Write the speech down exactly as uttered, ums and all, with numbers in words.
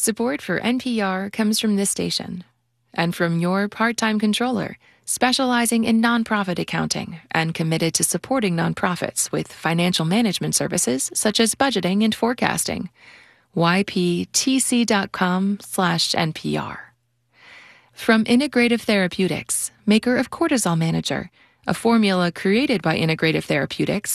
Support for N P R comes from this station and from your part-time controller, specializing in nonprofit accounting and committed to supporting nonprofits with financial management services such as budgeting and forecasting. Y P T C dot com slash N P R. From Integrative Therapeutics, maker of Cortisol Manager, a formula created by Integrative Therapeutics